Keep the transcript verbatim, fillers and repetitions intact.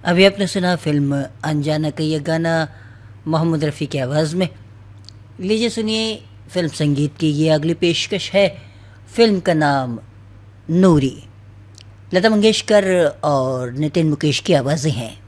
अभी आपने सुना फिल्म अनजाना का ये गाना मोहम्मद रफ़ी की आवाज़ में। लीजिए सुनिए फिल्म संगीत की ये अगली पेशकश है। फिल्म का नाम नूरी। लता मंगेशकर और नितिन मुकेश की आवाज़ें हैं।